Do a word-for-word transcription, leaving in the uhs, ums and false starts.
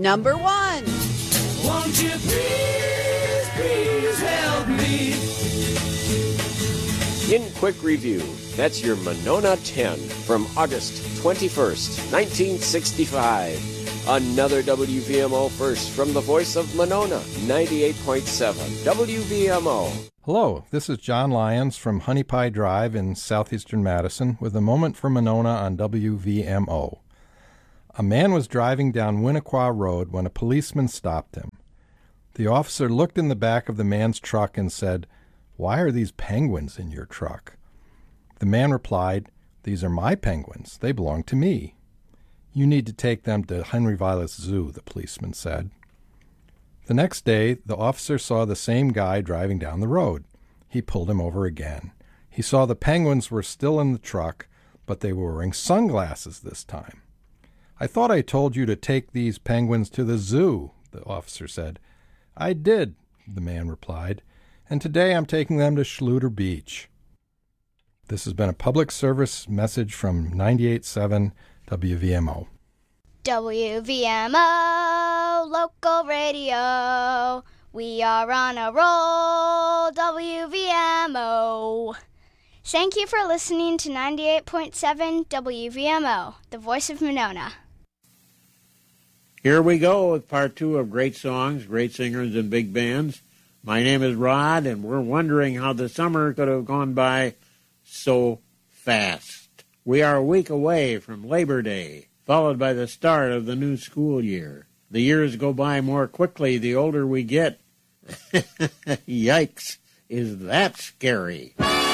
number one. Won't you please, please help me? In quick review, that's your Monona ten from August twenty-first, nineteen sixty-five. Another W V M O first from the voice of Monona, ninety-eight point seven W V M O. Hello, this is John Lyons from Honey Pie Drive in southeastern Madison with a moment for Monona on W V M O. A man was driving down Winnequa Road when a policeman stopped him. The officer looked in the back of the man's truck and said, "Why are these penguins in your truck?" The man replied, "These are my penguins. They belong to me." "You need to take them to Henry Vilas Zoo," the policeman said. The next day, the officer saw the same guy driving down the road. He pulled him over again. He saw the penguins were still in the truck, but they were wearing sunglasses this time. "I thought I told you to take these penguins to the zoo," the officer said. "I did," the man replied, "and today I'm taking them to Schluter Beach." This has been a public service message from ninety-eight point seven W V M O. W V M O, local radio. We are on a roll, W V M O. Thank you for listening to ninety-eight point seven W V M O, the voice of Monona. Here we go with part two of Great Songs, Great Singers, and Big Bands. My name is Rod, and we're wondering how the summer could have gone by so fast. We are a week away from Labor Day, followed by the start of the new school year. The years go by more quickly the older we get. Yikes, is that scary?